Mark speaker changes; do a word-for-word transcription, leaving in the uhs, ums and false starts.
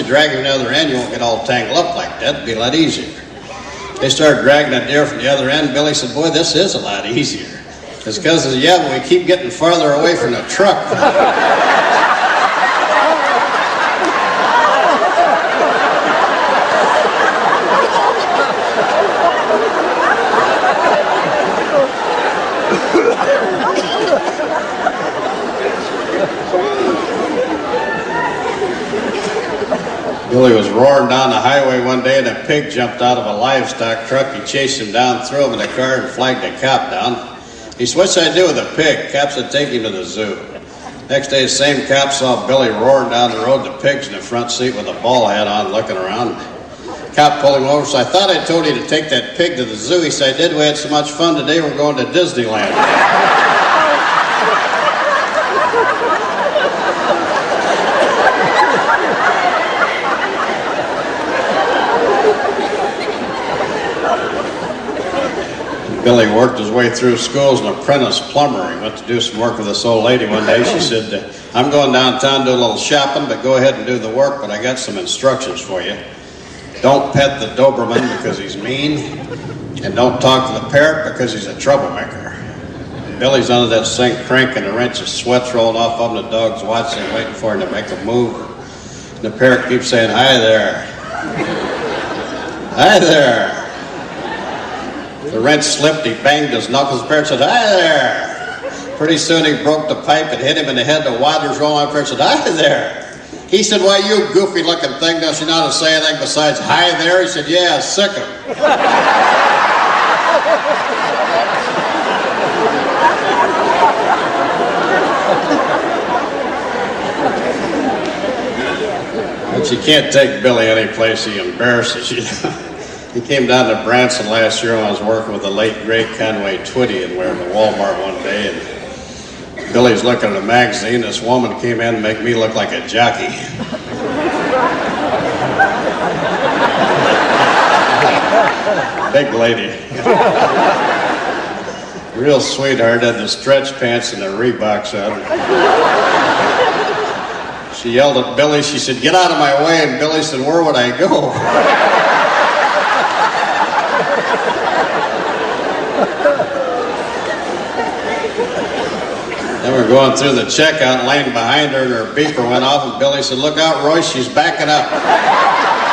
Speaker 1: you drag him to the other end, you won't get all tangled up like that. It'd be a lot easier. They started dragging a deer from the other end. Billy said, boy, this is a lot easier. It's because, yeah, but we keep getting farther away from the truck. Billy was roaring down the highway one day and a pig jumped out of a livestock truck. He chased him down, threw him in the car, and flagged a cop down. He said, what's I do with a pig? Cop said, take him to the zoo. Next day, the same cop saw Billy roaring down the road. The pig's in the front seat with a ball hat on, looking around. Cop pulled him over, so I thought I told you to take that pig to the zoo. He said, I did. We had so much fun today, we're going to Disneyland. Billy worked his way through school as an apprentice plumber. He went to do some work with this old lady one day. She said, I'm going downtown to do a little shopping, but go ahead and do the work, but I got some instructions for you. Don't pet the Doberman because he's mean, and don't talk to the parrot because he's a troublemaker. Billy's under that sink cranking the wrench, his sweat's rolling off of him, the dog's watching, waiting for him to make a move. And the parrot keeps saying, hi there. Hi there. The wrench slipped, he banged his knuckles. The parrot said, hi there. Pretty soon he broke the pipe and hit him in the head. The water's rolling. The parrot said, hi there. He said, why, you goofy looking thing, don't you know how to say anything besides hi there? He said, yeah, sick him. But you can't take Billy any place he embarrasses you. He came down to Branson last year when I was working with the late, great Conway Twitty, and we were in the Walmart one day, and Billy's looking at a magazine. This woman came in and made me look like a jockey. Big lady. Real sweetheart, had the stretch pants and the Reeboks on. She yelled at Billy, she said, get out of my way, and Billy said, where would I go? Then we're going through the checkout lane behind her, and her beeper went off, and Billy said, look out, Royce, she's backing up.